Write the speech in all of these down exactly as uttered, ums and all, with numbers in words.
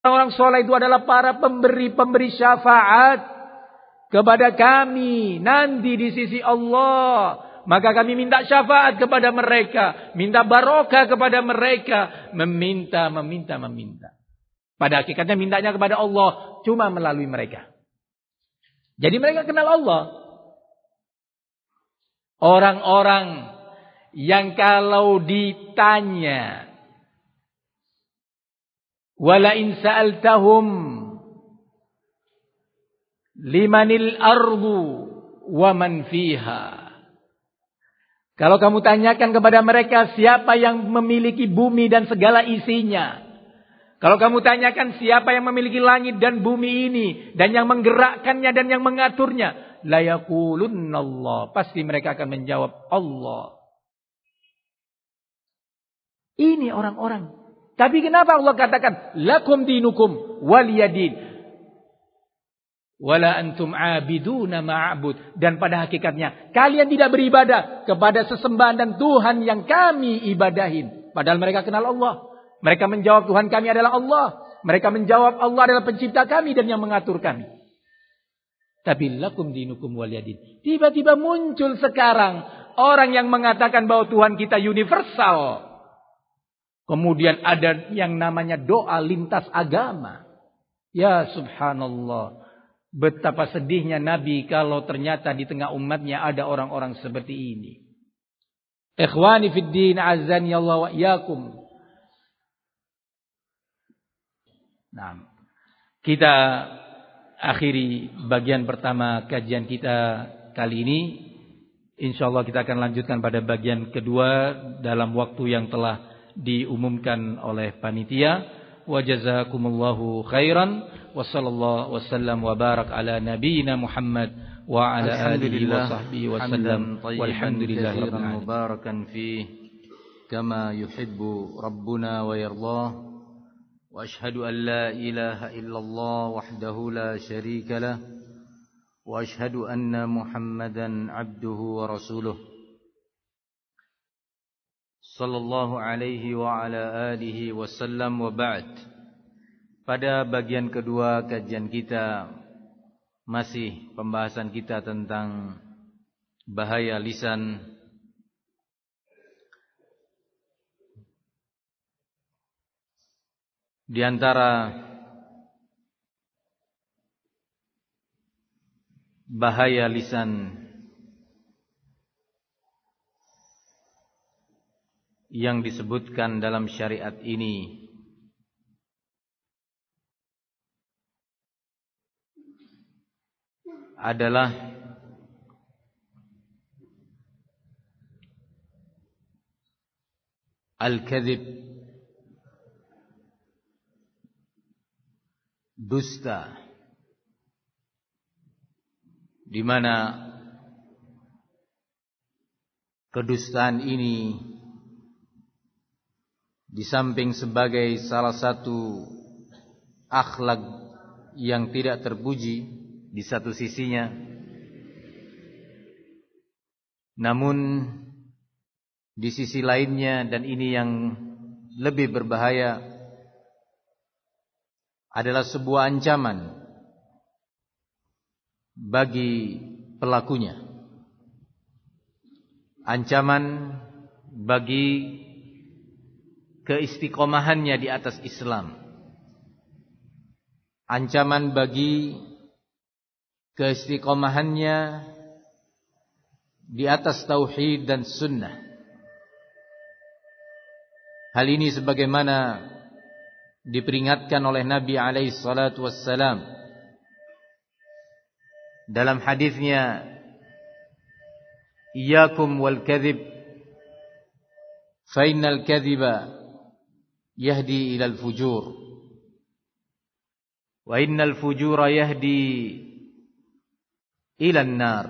Orang-orang soleh itu adalah para pemberi-pemberi syafaat kepada kami nanti di sisi Allah. Maka kami minta syafaat kepada mereka, minta barokah kepada mereka, meminta, meminta, meminta. Pada hakikatnya mintanya kepada Allah cuma melalui mereka. Jadi mereka kenal Allah. Orang-orang yang kalau ditanya, wala in sa'altahum limanil ardu wa man fiha. Kalau kamu tanyakan kepada mereka siapa yang memiliki bumi dan segala isinya. Kalau kamu tanyakan siapa yang memiliki langit dan bumi ini dan yang menggerakkannya dan yang mengaturnya, la yaqulunallah. Pasti mereka akan menjawab Allah. Ini orang-orang. Tapi kenapa Allah katakan lakum dinukum waliyadin? Wala antum abiduna ma'bud. Dan pada hakikatnya kalian tidak beribadah kepada sesembahan dan Tuhan yang kami ibadahin. Padahal mereka kenal Allah. Mereka menjawab Tuhan kami adalah Allah. Mereka menjawab Allah adalah pencipta kami dan yang mengatur kami. Tapi lakum dinukum waliyadin. Tiba-tiba muncul sekarang orang yang mengatakan bahwa Tuhan kita universal. Kemudian ada yang namanya doa lintas agama. Ya subhanallah. Betapa sedihnya Nabi kalau ternyata di tengah umatnya ada orang-orang seperti ini. Ikhwani fid din azani Allah wa iyyakum. Nah, kita akhiri bagian pertama kajian kita kali ini. Insyaallah kita akan lanjutkan pada bagian kedua dalam waktu yang telah diumumkan oleh panitia. Wa jazakumullahu khairan wa sallallahu wasallam wa barak ala nabiyyina Muhammad wa ala alihi wa sahbihi wa sallam walhamdulillahi rabbil mubarakan fi kama yuhibbu rabbuna wa yardah wa ashhadu an la ilaha illallah wahdahu la syarika lah wa ashhadu anna Muhammadan abduhu wa rasuluh sallallahu alaihi wa ala alihi wasallam wa ba'd. Pada bagian kedua kajian kita masih pembahasan kita tentang bahaya lisan. Di antara bahaya lisan yang disebutkan dalam syariat ini adalah al-kadzib, dusta, di mana kedustaan ini di samping sebagai salah satu akhlak yang tidak terpuji di satu sisinya, namun di sisi lainnya, dan ini yang lebih berbahaya, adalah sebuah ancaman bagi pelakunya. Ancaman bagi keistiqomahannya di atas Islam. Ancaman bagi keistiqomahannya di atas tauhid dan sunnah. Hal ini sebagaimana diperingatkan oleh Nabi alaihi salatu wassalam dalam hadisnya, iyyakum wal kadzib fa innal kadziba yahdi ilal fujur wa innal fujura yahdi ilan nar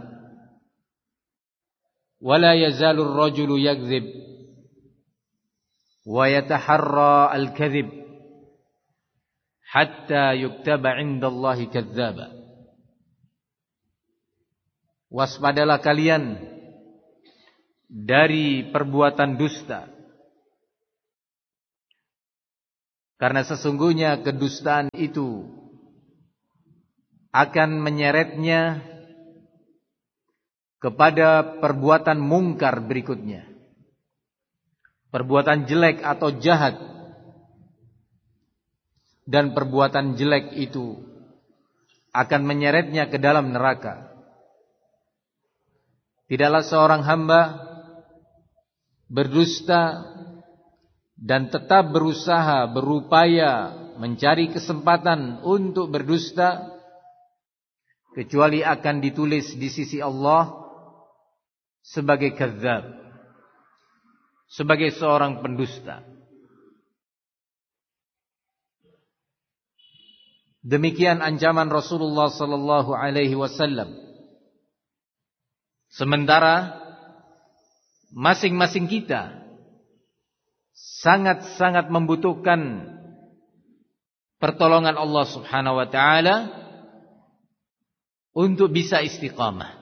wa la yazalu ar-rajulu yakdzib wa yataharra al-kadzib hatta yuktaba 'inda Allahi kadzdzaba. Waspadalah kalian dari perbuatan dusta, Karena sesungguhnya kedustaan itu akan menyeretnya kepada perbuatan mungkar berikutnya. Perbuatan jelek atau jahat. Dan perbuatan jelek itu akan menyeretnya ke dalam neraka. Tidaklah seorang hamba berdusta dan tetap berusaha, berupaya mencari kesempatan untuk berdusta, kecuali akan ditulis di sisi Allah sebagai kadzdzab, sebagai seorang pendusta. Demikian ancaman Rasulullah sallallahu alaihi wasallam. Sementara masing-masing kita sangat-sangat membutuhkan pertolongan Allah Subhanahu wa taala untuk bisa istiqamah.